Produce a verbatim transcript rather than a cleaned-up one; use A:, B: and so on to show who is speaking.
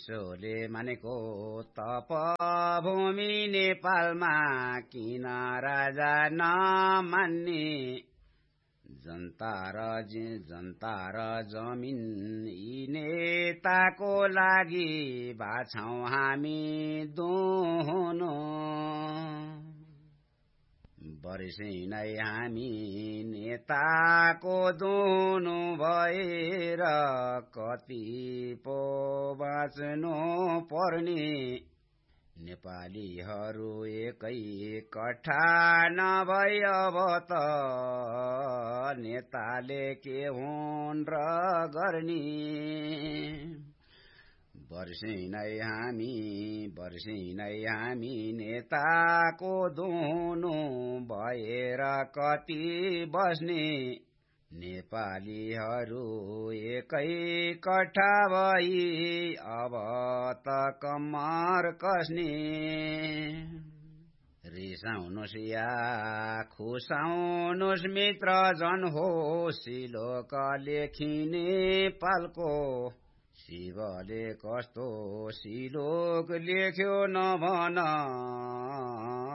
A: विश्वले मानेको तपभूमि नेपालमा किन राजा नमान्ने जनता र जनता र जमिन यी नेताको लागि बाछौं हामी दुहुनु वर्षै नै हामी नेताको दुहुनु भएर कति पो बाँच्नु पर्ने नेपालीहरू एकै कठा नभई अब त नेताले के हुन् र गर्ने वर्षै नै हामी वर्षै नै हामी नेताको दुहुनु भएर कति बस्ने नेपालीहरू एकै कठा भई अब त कम्मर कसने रिसाउनुस् या खुसाउनुस् मित्र जन हो सिलोक लेखिने पालको शिवले कस्तो सिलोक लेख्यो नभन